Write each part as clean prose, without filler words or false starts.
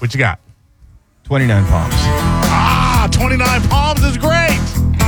What you got? 29 Palms. 29 Palms is great.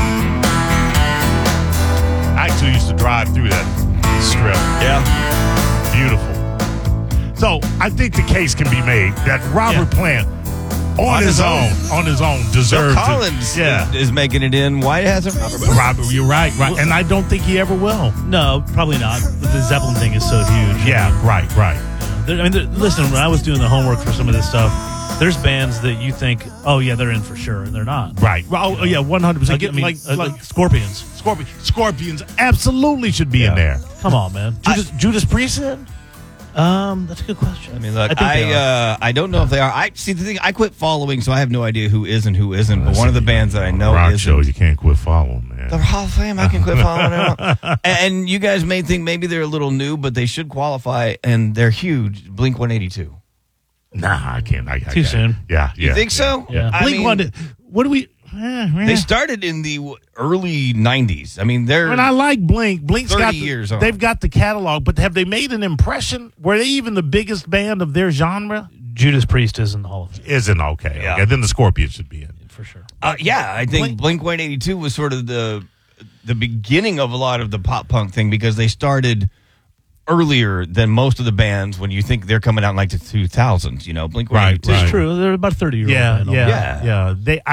I actually used to drive through that strip. Yeah. Beautiful. So I think the case can be made that Robert Plant, on his own, deserves Bill Collins is making it in. Why hasn't Robert, you're right. And I don't think he ever will. No, probably not. The Zeppelin thing is so huge. Yeah, right. Listen, when I was doing the homework for some of this stuff, there's bands that you think, oh, yeah, they're in for sure, and they're not. Right. Oh, yeah, 100%. Like Scorpions. Scorpions absolutely should be in there. Come on, man. Judas Priest in? That's a good question. I mean, look, I don't know if they are. I see the thing. I quit following, so I have no idea who is and who isn't. But one of the bands that I know rock isn't. show, you can't quit following, man. The Hall of Fame, I can quit following them. And you guys may think maybe they're a little new, but they should qualify, and they're huge. Blink 182. Nah, I can't. Too soon. Yeah. You think so? Yeah. What do we? They started in the early 90s. I mean, they're. And I like Blink. Blink's 30 got years on. They've got the catalog, but have they made an impression? Were they even the biggest band of their genre? Judas Priest is in the Hall of Fame. Isn't okay. Yeah. Okay, then the Scorpions should be in. For sure. Yeah, I think Blink 182 was sort of the beginning of a lot of the pop punk thing because they started earlier than most of the bands when you think they're coming out in like the 2000s, you know. Blink 182. It's true. They're about 30 years old. Yeah.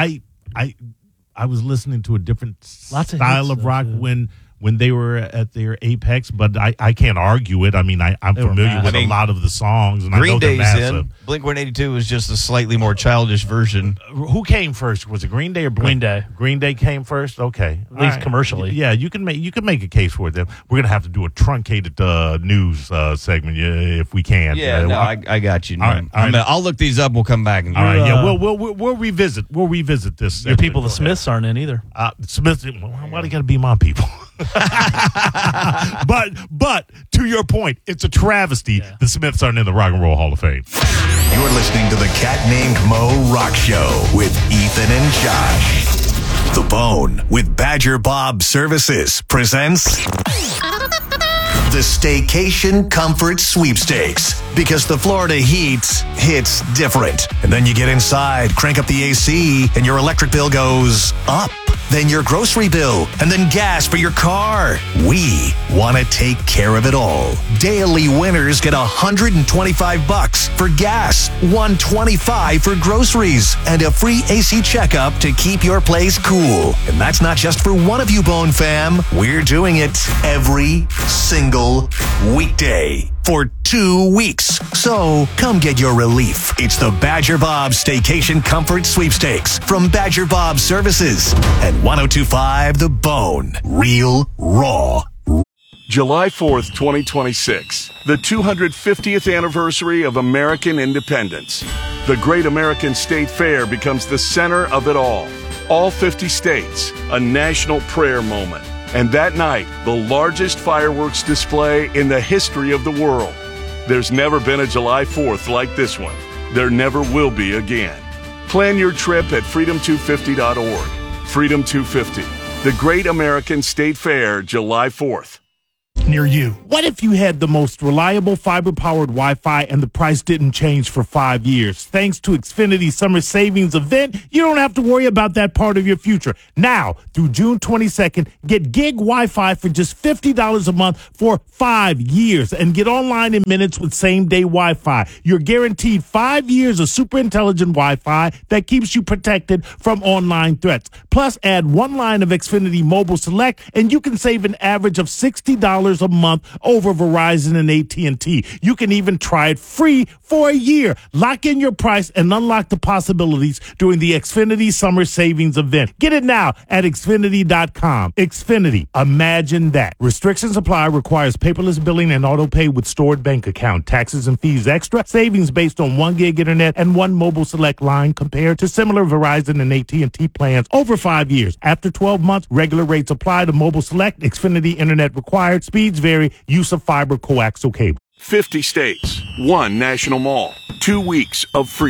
I was listening to a different style of rock when they were at their apex, but I can't argue it. I mean, I'm familiar with a lot of the songs, and Green I know they're Day's massive. in. Blink 182 was just a slightly more childish version. Who came first? Was it Green Day or Blink? Green Day. Green Day came first. Okay, at least commercially. Yeah, you can make a case for them. We're gonna have to do a truncated news segment if we can. Yeah, I got you. All right. I'll look these up. We'll come back and. All right. Yeah, we'll revisit. We'll revisit this. Your people, the Smiths, aren't in either. Smiths. Why do you got to be my people? but to your point, it's a travesty. Yeah. The Smiths aren't in the Rock and Roll Hall of Fame. You're listening to the Cat Named Mo Rock Show with Ethan and Josh. The Bone with Badger Bob Services presents the Staycation Comfort Sweepstakes. Because the Florida heat hits different. And then you get inside, crank up the AC, and your electric bill goes up. Then your grocery bill, and then gas for your car. We want to take care of it all. Daily winners get $125 for gas, $125 for groceries, and a free AC checkup to keep your place cool. And that's not just for one of you, Bone fam. We're doing it every single weekday for 2 weeks. So come get your relief. It's the Badger Bob Staycation Comfort Sweepstakes from Badger Bob Services and 102.5 The Bone. Real raw. July 4th, 2026, the 250th anniversary of American independence. The Great American State Fair becomes the center of it all. All 50 states, a national prayer moment. And that night, the largest fireworks display in the history of the world. There's never been a July 4th like this one. There never will be again. Plan your trip at freedom250.org. Freedom 250, the Great American State Fair, July 4th. Near you. What if you had the most reliable fiber-powered Wi-Fi and the price didn't change for 5 years? Thanks to Xfinity's summer savings event, you don't have to worry about that part of your future. Now, through June 22nd, get gig Wi-Fi for just $50 a month for 5 years and get online in minutes with same-day Wi-Fi. You're guaranteed 5 years of super intelligent Wi-Fi that keeps you protected from online threats. Plus, add one line of Xfinity Mobile Select, and you can save an average of $60 a month over Verizon and AT&T. You can even try it free for a year. Lock in your price and unlock the possibilities during the Xfinity Summer Savings event. Get it now at Xfinity.com. Xfinity. Imagine that. Restrictions apply. Requires paperless billing and auto pay with stored bank account. Taxes and fees extra. Savings based on 1 gig internet and 1 mobile select line compared to similar Verizon and AT&T plans over 5 years. After 12 months, regular rates apply to mobile select. Xfinity internet required. Speeds vary. Use of fiber coaxial cable. 50 states, 1 national mall, 2 weeks of freedom.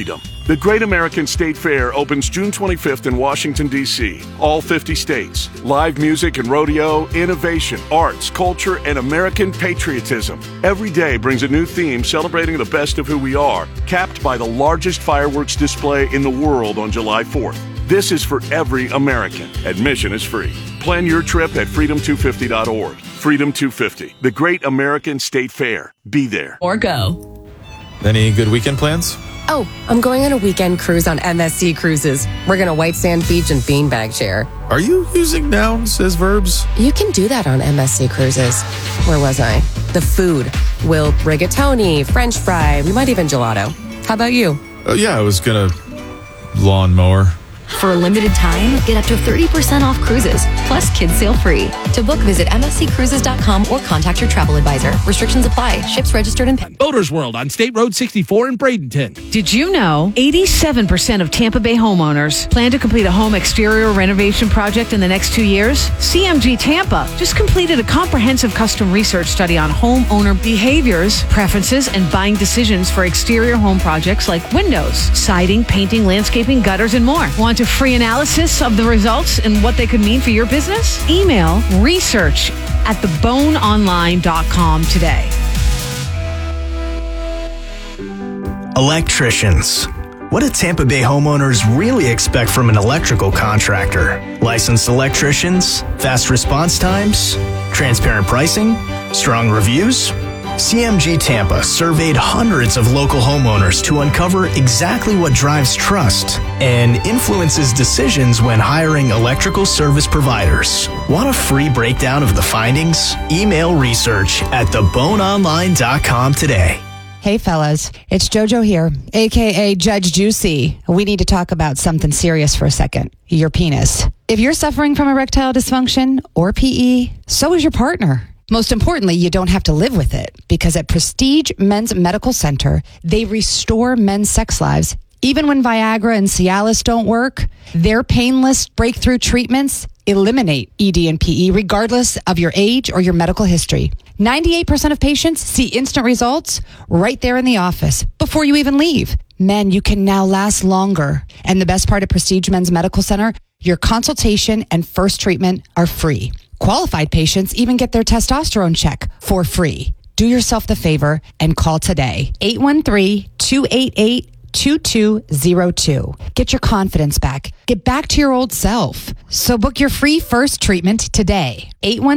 The Great American State Fair opens June 25th in Washington, D.C. All 50 states. Live music and rodeo, innovation, arts, culture, and American patriotism. Every day brings a new theme celebrating the best of who we are, capped by the largest fireworks display in the world on July 4th. This is for every American. Admission is free. Plan your trip at freedom250.org. Freedom 250, the Great American State Fair. Be there. Or go. Any good weekend plans? Oh, I'm going on a weekend cruise on MSC Cruises. We're going to White Sand Beach and Beanbag Share. Are you using nouns as verbs? You can do that on MSC Cruises. Where was I? The food. We'll rigatoni, French fry, we might even gelato. How about you? Yeah, I was gonna lawnmower. For a limited time, get up to 30% off cruises, plus kids sail free. To book, visit msccruises.com or contact your travel advisor. Restrictions apply. Ships registered in Boaters World on State Road 64 in Bradenton. Did you know 87% of Tampa Bay homeowners plan to complete a home exterior renovation project in the next 2 years? CMG Tampa just completed a comprehensive custom research study on homeowner behaviors, preferences, and buying decisions for exterior home projects like windows, siding, painting, landscaping, gutters, and more. Want a free analysis of the results and what they could mean for your business? Email research@theboneonline.com today. Electricians. What do Tampa Bay homeowners really expect from an electrical contractor? Licensed electricians? Fast response times? Transparent pricing? Strong reviews? CMG Tampa surveyed hundreds of local homeowners to uncover exactly what drives trust and influences decisions when hiring electrical service providers. Want a free breakdown of the findings? Email research@theboneonline.com today. Hey fellas, it's JoJo here, aka Judge Juicy. We need to talk about something serious for a second. Your penis. If you're suffering from erectile dysfunction or PE, so is your partner. Most importantly, you don't have to live with it because at Prestige Men's Medical Center, they restore men's sex lives. Even when Viagra and Cialis don't work, their painless breakthrough treatments eliminate ED and PE regardless of your age or your medical history. 98% of patients see instant results right there in the office before you even leave. Men, you can now last longer. And the best part of Prestige Men's Medical Center, your consultation and first treatment are free. Qualified patients even get their testosterone check for free. Do yourself the favor and call today. 813-288-2202. Get your confidence back. Get back to your old self. So book your free first treatment today.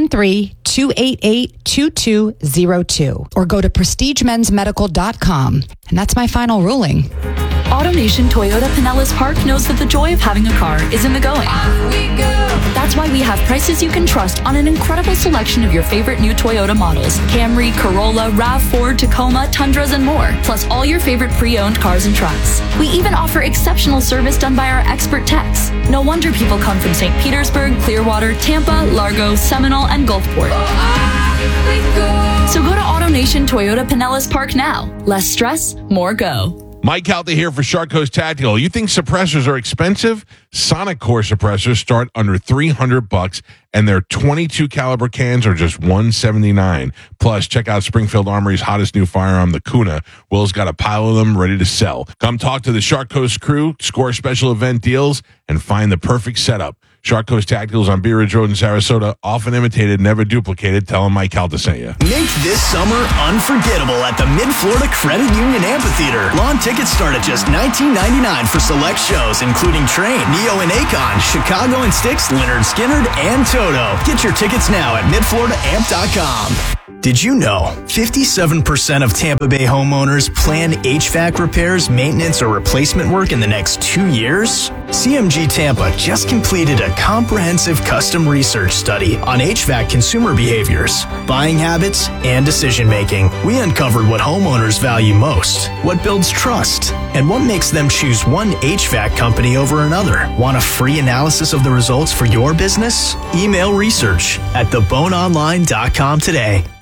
813-288-2202. Or go to prestigemensmedical.com. And that's my final ruling. AutoNation Toyota Pinellas Park knows that the joy of having a car is in the going. That's why we have prices you can trust on an incredible selection of your favorite new Toyota models. Camry, Corolla, RAV4, Tacoma, Tundras, and more. Plus all your favorite pre-owned cars and trucks. We even offer exceptional service done by our expert techs. No wonder people come from St. Petersburg, Clearwater, Tampa, Largo, Seminole, and Gulfport. So go to AutoNation Toyota Pinellas Park now. Less stress, more go. Mike Calta here for Shark Coast Tactical. You think suppressors are expensive? Sonic Core suppressors start under $300, and their 22 caliber cans are just $179. Plus, check out Springfield Armory's hottest new firearm, the Kuna. Will's got a pile of them ready to sell. Come talk to the Shark Coast crew, score special event deals, and find the perfect setup. Shark Coast Tacticals on Bee Ridge Road in Sarasota, often imitated, never duplicated. Tell them Mike Calta sent you. Make this summer unforgettable at the Mid-Florida Credit Union Amphitheater. Lawn tickets start at just $19.99 for select shows, including Train, Neo and Akon, Chicago and Styx, Leonard Skinner, and Toto. Get your tickets now at midfloridaamp.com. Did you know 57% of Tampa Bay homeowners plan HVAC repairs, maintenance, or replacement work in the next 2 years? CMG Tampa just completed a comprehensive custom research study on HVAC consumer behaviors, buying habits, and decision-making. We uncovered what homeowners value most, what builds trust, and what makes them choose one HVAC company over another. Want a free analysis of the results for your business? Email research@theboneonline.com today.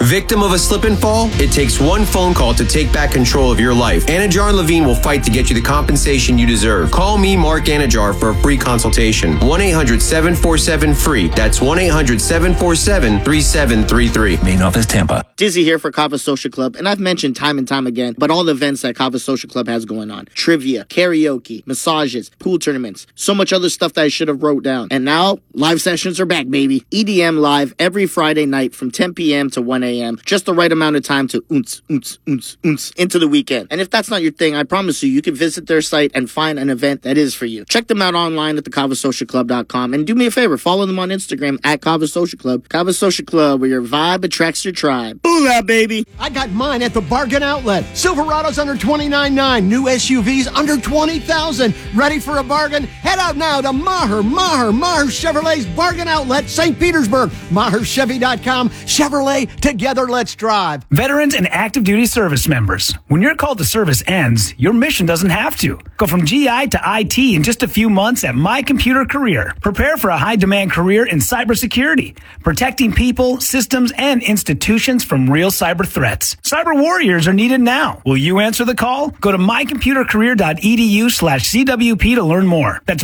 Victim of a slip and fall? It takes one phone call to take back control of your life. Anajar and Levine will fight to get you the compensation you deserve. Call me, Mark Anajar, for a free consultation. 1-800-747-FREE. That's 1-800-747-3733. Main office, Tampa. Dizzy here for Kava Social Club, and I've mentioned time and time again, but all the events that Kava Social Club has going on. Trivia, karaoke, massages, pool tournaments, so much other stuff that I should have wrote down. And now, live sessions are back, baby. EDM live every Friday night from 10 p.m. to 1 a.m. Just the right amount of time to into the weekend. And if that's not your thing, I promise you can visit their site and find an event that is for you. Check them out online at thekavasocialclub.com, and do me a favor, follow them on Instagram at Kava Social Club. Kava Social Club, where your vibe attracts your tribe. Booyah, baby! I got mine at the Bargain Outlet. Silverados under $29,900. New SUVs under $20,000. Ready for a bargain? Head out now to Maher Chevrolet's Bargain Outlet, St. Petersburg. MaherChevy.com. Chevrolet, together let's drive. Veterans and active duty service members. When your call to service ends, your mission doesn't have to. Go from GI to IT in just a few months at My Computer Career. Prepare for a high-demand career in cybersecurity, protecting people, systems, and institutions from real cyber threats. Cyber warriors are needed now. Will you answer the call? Go to mycomputercareer.edu/CWP to learn more. That's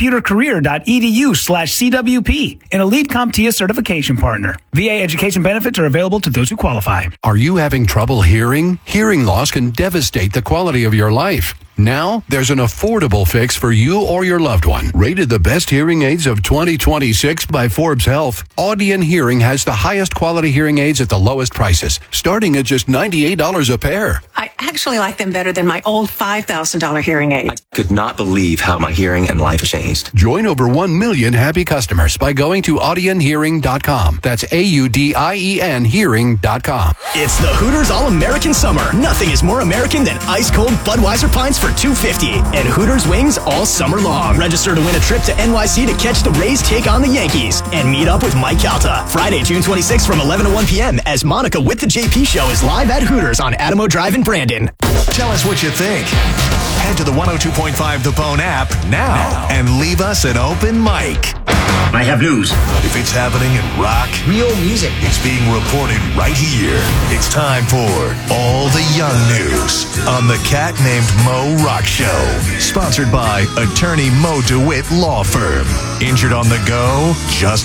mycomputercareer.edu/CWP, an elite CompTIA certification partner. VA education benefits are available to those who qualify. Are you having trouble hearing? Hearing loss can devastate the quality of your life. Now, there's an affordable fix for you or your loved one. Rated the best hearing aids of 2026 by Forbes Health, Audion Hearing has the highest quality hearing aids at the lowest prices, starting at just $98 a pair. I actually like them better than my old $5,000 hearing aid. I could not believe how my hearing and life changed. Join over 1 million happy customers by going to audionhearing.com. That's AUDIEN hearing.com. It's the Hooters All-American Summer. Nothing is more American than ice-cold Budweiser pints for $2.50 and Hooters wings all summer long. Register to win a trip to NYC to catch the Rays take on the Yankees and meet up with Mike Calta. Friday, June 26th from 11 to 1 p.m. as Monica with the JP Show is live at Hooters on Adamo Drive in Brandon. Tell us what you think. Head to the 102.5 The Bone app now and leave us an open mic. I have news. If it's happening in rock, Real music. it's being reported right here. It's time for All the Young News on the Cat Named Mo Rock Show. Sponsored by attorney Mo DeWitt Law Firm. Injured on the go? Just